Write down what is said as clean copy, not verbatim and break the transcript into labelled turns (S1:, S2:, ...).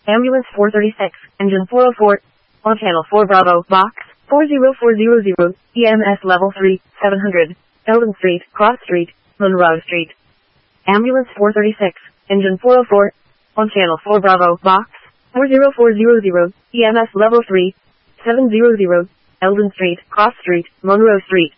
S1: Ambulance 436, engine 404, on channel 4 Bravo, box 40400, EMS level 3, 700, Eldon Street, Cross Street, Monroe Street. Ambulance 436, engine 404, on channel 4 Bravo, box 40400, EMS level 3, 700, Eldon Street, Cross Street, Monroe Street.